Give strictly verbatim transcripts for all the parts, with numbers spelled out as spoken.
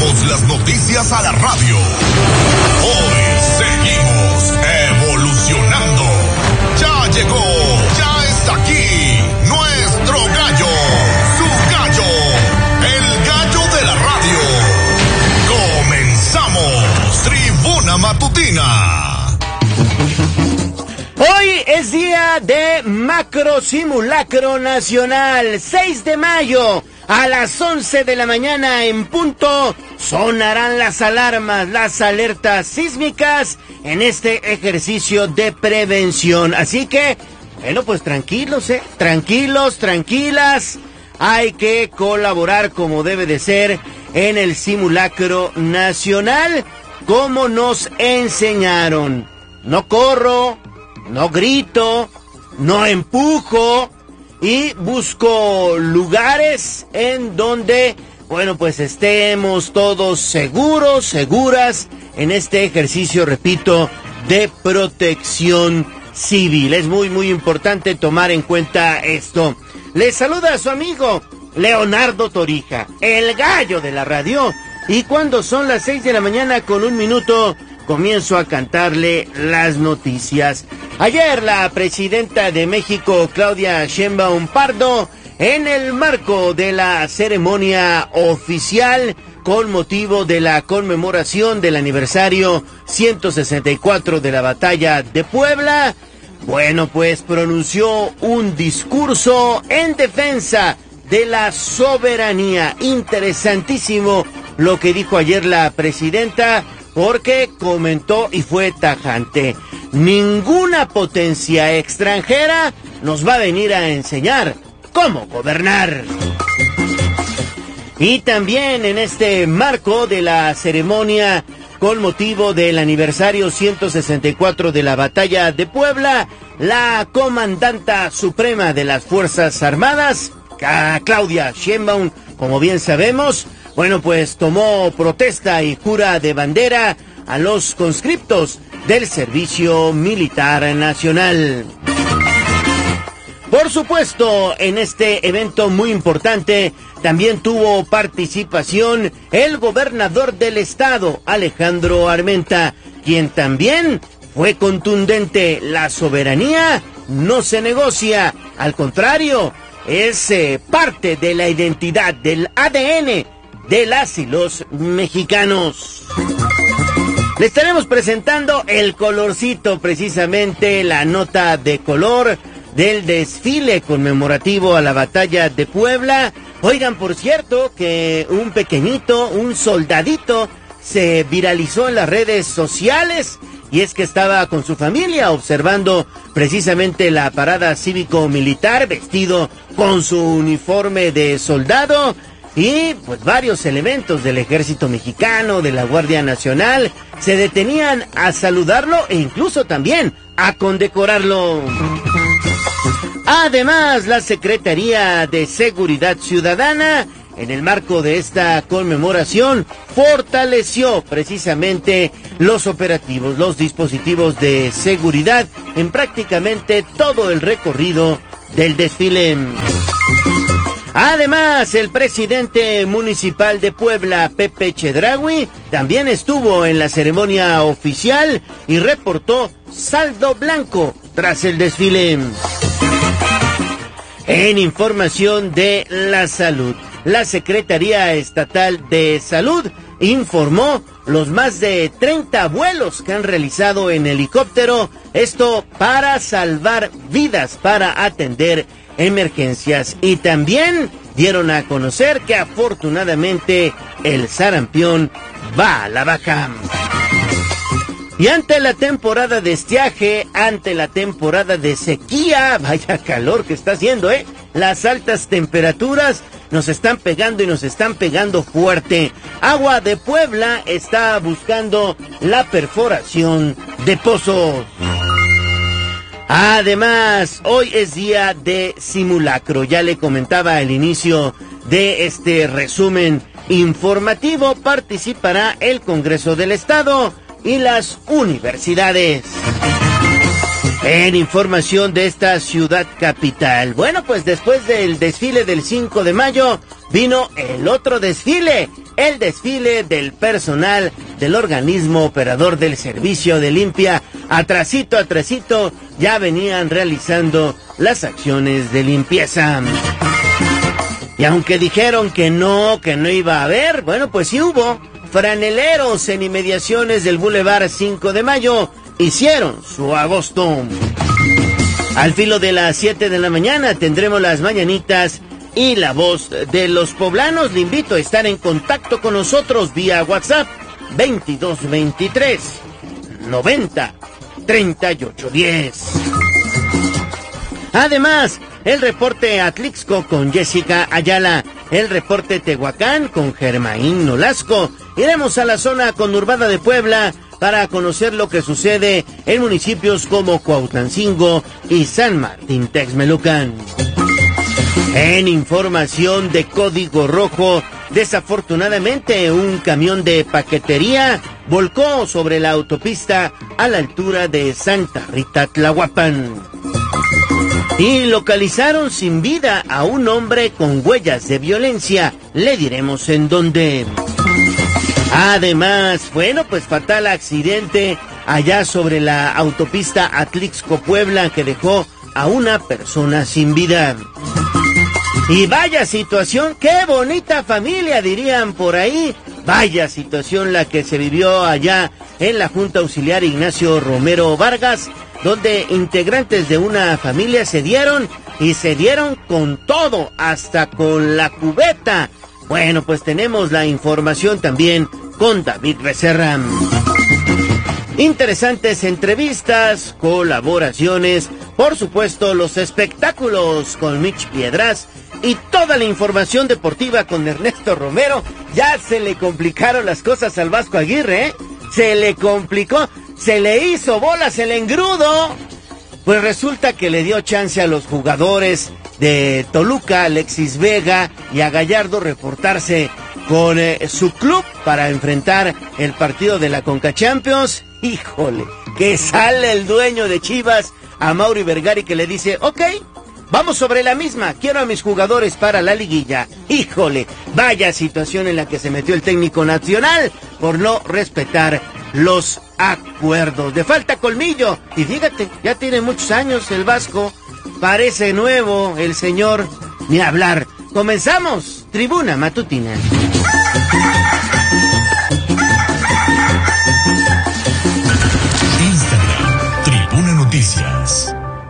llevamos las noticias a la radio. Hoy seguimos evolucionando. Ya llegó, ya está aquí, nuestro gallo, su gallo, el gallo de la radio. Comenzamos, Tribuna Matutina. Hoy es día de Macro Simulacro Nacional, seis de mayo, a las once de la mañana en punto, sonarán las alarmas, las alertas sísmicas en este ejercicio de prevención. Así que, bueno, pues tranquilos, eh, tranquilos, tranquilas, hay que colaborar como debe de ser en el Simulacro Nacional, como nos enseñaron. No corro, no grito, no empujo y busco lugares en donde, bueno, pues estemos todos seguros, seguras en este ejercicio, repito, de protección civil. Es muy, muy importante tomar en cuenta esto. Les saluda a su amigo Leonardo Torija, el gallo de la radio, y cuando son las seis de la mañana con un minuto, comienzo a cantarle las noticias. Ayer la presidenta de México, Claudia Sheinbaum Pardo, en el marco de la ceremonia oficial con motivo de la conmemoración del aniversario ciento sesenta y cuatro de la Batalla de Puebla, bueno, pues pronunció un discurso en defensa de la soberanía. Interesantísimo lo que dijo ayer la presidenta, porque comentó y fue tajante: ninguna potencia extranjera nos va a venir a enseñar cómo gobernar. Y también en este marco de la ceremonia con motivo del aniversario ciento sesenta y cuatro de la Batalla de Puebla, la comandanta suprema de las Fuerzas Armadas, Claudia Sheinbaum, como bien sabemos, bueno, pues tomó protesta y jura de bandera a los conscriptos del Servicio Militar Nacional. Por supuesto, en este evento muy importante también tuvo participación el gobernador del estado, Alejandro Armenta, quien también fue contundente: la soberanía no se negocia, al contrario, es eh, parte de la identidad, del A D N de las y los mexicanos. Le estaremos presentando el colorcito, precisamente la nota de color del desfile conmemorativo a la Batalla de Puebla. Oigan, por cierto, que un pequeñito, un soldadito, se viralizó en las redes sociales, y es que estaba con su familia observando precisamente la parada cívico-militar, vestido con su uniforme de soldado, y pues varios elementos del Ejército Mexicano, de la Guardia Nacional, se detenían a saludarlo e incluso también a condecorarlo. Además, la Secretaría de Seguridad Ciudadana, en el marco de esta conmemoración, fortaleció precisamente los operativos, los dispositivos de seguridad en prácticamente todo el recorrido del desfile. Además, el presidente municipal de Puebla, Pepe Chedraui, también estuvo en la ceremonia oficial y reportó saldo blanco tras el desfile. En información de la salud, la Secretaría Estatal de Salud informó los más de treinta vuelos que han realizado en helicóptero, esto para salvar vidas, para atender emergencias, y también dieron a conocer que afortunadamente el sarampión va a la baja. Y ante la temporada de estiaje, ante la temporada de sequía, vaya calor que está haciendo, ¿eh? Las altas temperaturas nos están pegando y nos están pegando fuerte. Agua de Puebla está buscando la perforación de pozos. Además, hoy es día de simulacro. Ya le comentaba al inicio de este resumen informativo, participará el Congreso del Estado y las universidades. En información de esta ciudad capital, bueno, pues después del desfile del cinco de mayo, vino el otro desfile, el desfile del personal del organismo operador del servicio de limpia. Atrasito, atrasito, ya venían realizando las acciones de limpieza. Y aunque dijeron que no, que no iba a haber, bueno, pues sí hubo. Franeleros en inmediaciones del Boulevard cinco de mayo hicieron su agosto. Al filo de las siete de la mañana tendremos las mañanitas y la voz de los poblanos. Le invito a estar en contacto con nosotros vía WhatsApp veintidós veintitrés noventa treinta y ocho diez. Además, el reporte Atlixco con Jessica Ayala, el reporte Tehuacán con Germaín Nolasco. Iremos a la zona conurbada de Puebla para conocer lo que sucede en municipios como Cuautlancingo y San Martín Texmelucan. En información de Código Rojo, desafortunadamente un camión de paquetería volcó sobre la autopista a la altura de Santa Rita Tlahuapan. Y localizaron sin vida a un hombre con huellas de violencia. Le diremos en dónde. Además, bueno, pues fatal accidente allá sobre la autopista Atlixco-Puebla que dejó a una persona sin vida. Y vaya situación, qué bonita familia, dirían por ahí. Vaya situación la que se vivió allá en la Junta Auxiliar Ignacio Romero Vargas, donde integrantes de una familia se dieron y se dieron con todo, hasta con la cubeta. Bueno, pues tenemos la información también con David Becerra. Interesantes entrevistas, colaboraciones, por supuesto los espectáculos con Mitch Piedras y toda la información deportiva con Ernesto Romero. Ya se le complicaron las cosas al Vasco Aguirre, ¿eh? Se le complicó, se le hizo bolas el engrudo. Pues resulta que le dio chance a los jugadores de Toluca, Alexis Vega y a Gallardo reportarse con eh, su club para enfrentar el partido de la Conca Champions. Híjole, que sale el dueño de Chivas, a Mauri Vergari, que le dice, ok, vamos sobre la misma, quiero a mis jugadores para la liguilla. Híjole, vaya situación en la que se metió el técnico nacional por no respetar los acuerdos. De falta colmillo, y fíjate, ya tiene muchos años el Vasco, parece nuevo el señor, ni hablar. Comenzamos, Tribuna Matutina. Instagram, Tribuna Noticias.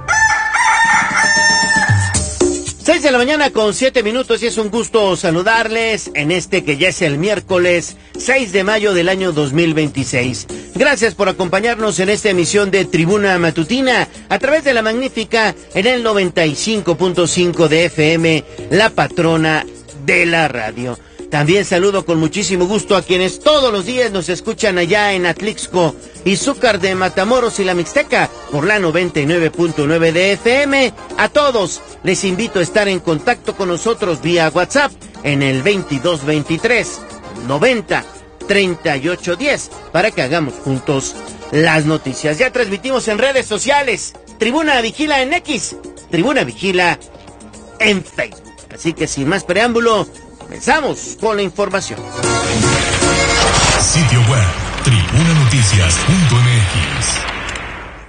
seis de la mañana con siete minutos y es un gusto saludarles en este que ya es el miércoles seis de mayo del año dos mil veintiséis. Gracias por acompañarnos en esta emisión de Tribuna Matutina a través de la magnífica en el noventa y cinco punto cinco de F M, la patrona de la radio. También saludo con muchísimo gusto a quienes todos los días nos escuchan allá en Atlixco, Izúcar de Matamoros y la Mixteca por la noventa y nueve punto nueve de F M. A todos les invito a estar en contacto con nosotros vía WhatsApp en el veintidós veintitrés noventa treinta y ocho diez para que hagamos juntos las noticias. Ya transmitimos en redes sociales, Tribuna Vigila en X, Tribuna Vigila en Facebook. Así que sin más preámbulo, comenzamos con la información. Sitio web, tribuna noticias punto m x.